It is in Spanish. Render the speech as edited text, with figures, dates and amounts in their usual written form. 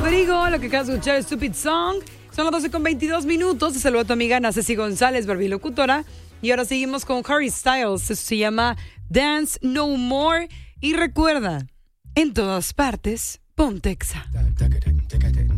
Rodrigo, lo que acabas de escuchar es Stupid Song. Son las 12:22. Te saludo a tu amiga Ana Ceci González, barbilocutora. Y ahora seguimos con Harry Styles. Esto se llama Dance No More. Y recuerda, en todas partes, Pontexa.